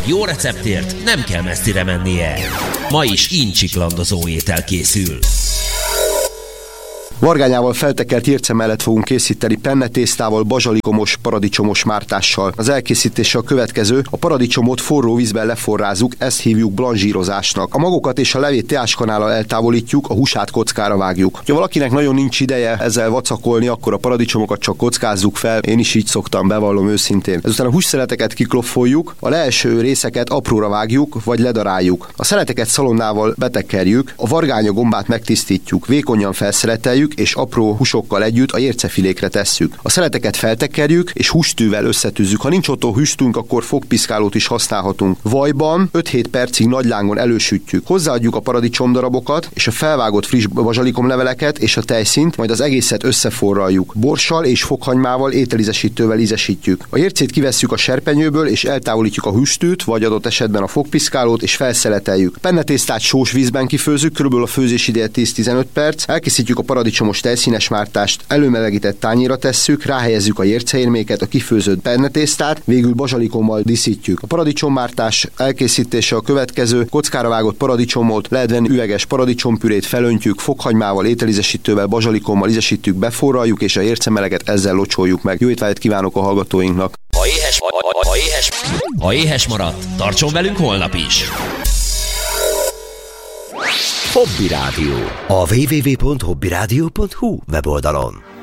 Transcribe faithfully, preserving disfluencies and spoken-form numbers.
Egy jó receptért nem kell messzire mennie. Ma is incsiklandozó étel készül. Vargányával feltekert érce mellett fogunk készíteni pennetésztával, bazsalikomos, paradicsomos mártással. Az elkészítése a következő: a paradicsomot forró vízben leforrázzuk, ezt hívjuk blanzsírozásnak. A magokat és a levét teáskanállal eltávolítjuk, a húsát kockára vágjuk. Ha valakinek nagyon nincs ideje ezzel vacakolni, akkor a paradicsomokat csak kockázzuk fel, én is így szoktam, bevallom őszintén. Ezután a hússzeleteket kiklopfoljuk, a leeső részeket apróra vágjuk, vagy ledaráljuk. A szeleteket szalonnával betekerjük, a vargánya gombát megtisztítjuk, vékonyan felszeleteljük, és apró húsokkal együtt a ércefilékre tesszük. A szeleteket feltekerjük, és hústűvel összetűzzük. Ha nincs otthon hústünk, akkor fogpiszkálót is használhatunk. Vajban öt-hét percig nagy lángon elősütjük. Hozzáadjuk a paradicsomdarabokat, és a felvágott friss bazsalikomleveleket és a tejszínt, majd az egészet összeforraljuk. Borssal és fokhagymával, ételízesítővel ízesítjük. A ércét kivesszük a serpenyőből, és eltávolítjuk a hústűt, vagy adott esetben a fogpiszkálót, és felszeleteljük. Pennetésztát sós vízben kifőzzük, körülbelül a főzés ideje tíz-tizenöt perc. Elkészítjük a paradicsom most tejszínes mártást, előmelegített tányérra tesszük, ráhelyezzük a érceérméket, a kifőzött pennetésztát, végül bazsalikommal díszítjük. A paradicsommártás elkészítése a következő: kockára vágott paradicsomot, lehet venni üveges paradicsompürét, felöntjük, fokhagymával, ételízesítővel, bazsalikommal ízesítjük, beforraljuk, és a ércemeleget ezzel locsoljuk meg. Jó étvágyat kívánok a hallgatóinknak! Ha éhes, ha, ha, éhes, ha éhes maradt, tartson velünk holnap is! Hobby Rádió. A double-u double-u double-u pont hobby rádió pont hu weboldalon.